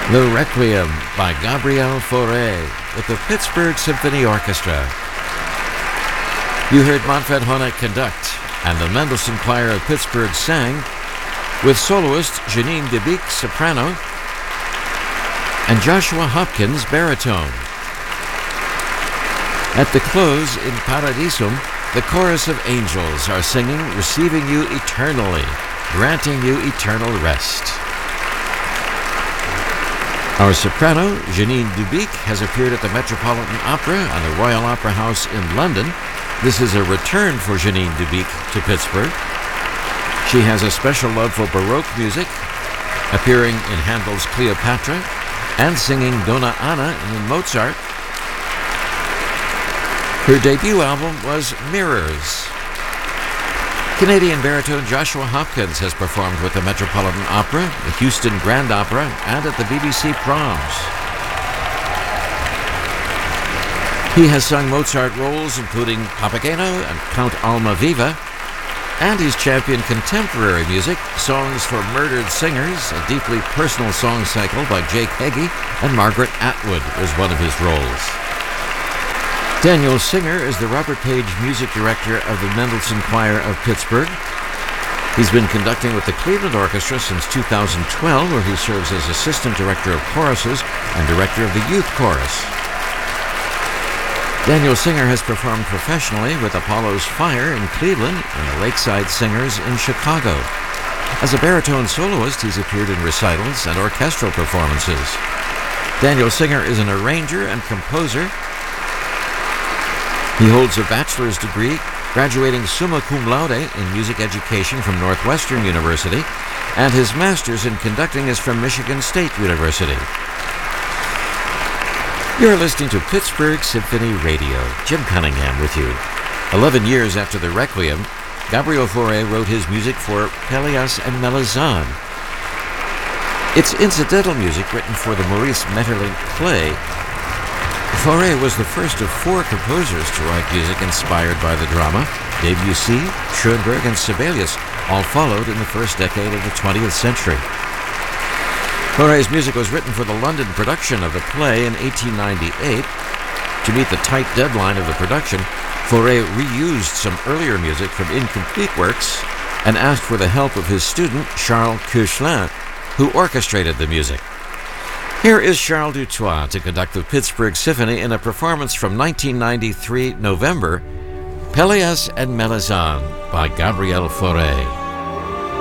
The Requiem by Gabriel Fauré with the Pittsburgh Symphony Orchestra. You heard Manfred Honeck conduct, and the Mendelssohn Choir of Pittsburgh sang, with soloist Janine DeBeek, soprano, and Joshua Hopkins, baritone. At the close, in Paradisum, the chorus of angels are singing, receiving you eternally, granting you eternal rest. Our soprano, Janine DeBeek, has appeared at the Metropolitan Opera and the Royal Opera House in London. This is a return for Janine DeBeek to Pittsburgh. She has a special love for Baroque music, appearing in Handel's Cleopatra and singing Donna Anna in Mozart. Her debut album was Mirrors. Canadian baritone Joshua Hopkins has performed with the Metropolitan Opera, the Houston Grand Opera, and at the BBC Proms. He has sung Mozart roles including Papageno and Count Almaviva, and he's championed contemporary music, Songs for Murdered Singers, a deeply personal song cycle by Jake Heggie, and Margaret Atwood was one of his roles. Daniel Singer is the Robert Page Music Director of the Mendelssohn Choir of Pittsburgh. He's been conducting with the Cleveland Orchestra since 2012, where he serves as Assistant Director of Choruses and Director of the Youth Chorus. Daniel Singer has performed professionally with Apollo's Fire in Cleveland and the Lakeside Singers in Chicago. As a baritone soloist, he's appeared in recitals and orchestral performances. Daniel Singer is an arranger and composer. He holds a bachelor's degree, graduating summa cum laude in music education from Northwestern University, and his master's in conducting is from Michigan State University. You're listening to Pittsburgh Symphony Radio. Jim Cunningham with you. 11 years after the Requiem, Gabriel Fauré wrote his music for Pelléas and Melisande. It's incidental music written for the Maurice Maeterlinck play. Fauré was the first of 4 composers to write music inspired by the drama. Debussy, Schoenberg, and Sibelius all followed in the first decade of the 20th century. Fauré's music was written for the London production of the play in 1898. To meet the tight deadline of the production, Fauré reused some earlier music from incomplete works and asked for the help of his student, Charles Koechlin, who orchestrated the music. Here is Charles Dutoit to conduct the Pittsburgh Symphony in a performance from 1993 November, Pelléas and Melisande by Gabriel Fauré.